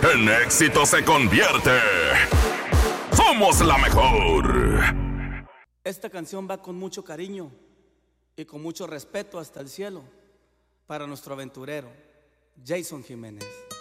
en éxito se convierte. ¡Somos la mejor! Esta canción va con mucho cariño y con mucho respeto hasta el cielo para nuestro aventurero, Jason Jiménez.